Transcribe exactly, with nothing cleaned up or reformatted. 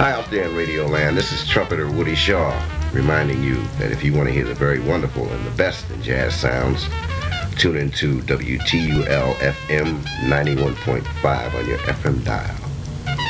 Hi out there in Radio Land. This is trumpeter Woody Shaw reminding you that if you want to hear the very wonderful and the best in jazz sounds, tune into W T U L F M ninety-one point five on your F M dial.